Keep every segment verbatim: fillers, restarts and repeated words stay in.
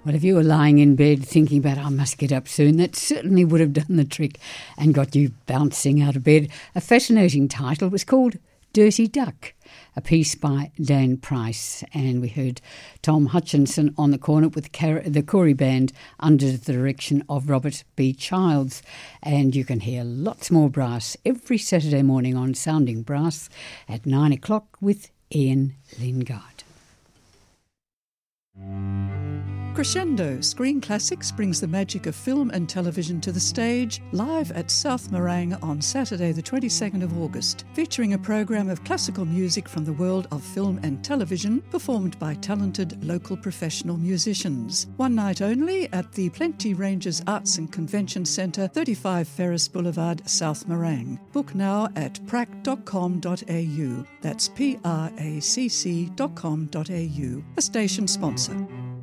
Well, if you were lying in bed thinking about, I must get up soon, that certainly would have done the trick and got you bouncing out of bed. A fascinating title was called Dirty Duck, a piece by Dan Price. And we heard Tom Hutchinson on the cornet with the Corey Band under the direction of Robert B. Childs. And you can hear lots more brass every Saturday morning on Sounding Brass at nine o'clock with Ian Lingard. Crescendo Screen Classics brings the magic of film and television to the stage, live at South Morang on Saturday the twenty-second of August, featuring a program of classical music from the world of film and television, performed by talented local professional musicians. One night only at the Plenty Ranges Arts and Convention Centre, thirty-five Ferris Boulevard, South Morang. Book now at prac dot com dot a u. That's P R A C C dot com dot a u, a station sponsor.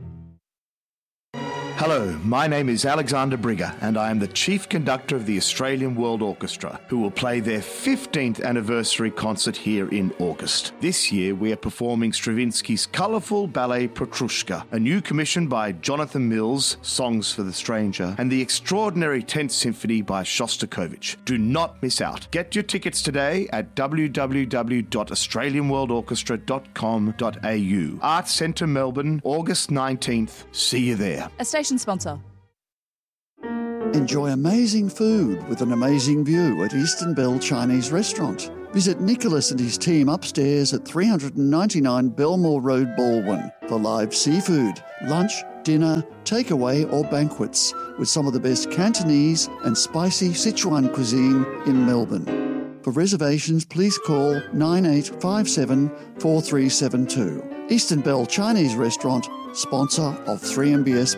Hello, my name is Alexander Brigger and I am the Chief Conductor of the Australian World Orchestra, who will play their fifteenth anniversary concert here in August. This year we are performing Stravinsky's colourful ballet Petrushka, a new commission by Jonathan Mills, Songs for the Stranger, and the extraordinary tenth Symphony by Shostakovich. Do not miss out. Get your tickets today at w w w dot australian world orchestra dot com dot a u. Arts Centre Melbourne, August nineteenth. See you there. A station sponsor. Enjoy amazing food with an amazing view at Eastern Bell Chinese Restaurant. Visit Nicholas and his team upstairs at three ninety-nine Belmore Road, Baldwin for live seafood, lunch, dinner, takeaway or banquets with some of the best Cantonese and spicy Sichuan cuisine in Melbourne. For reservations, please call nine eight five seven, four three seven two. Eastern Bell Chinese Restaurant, sponsor of three M B S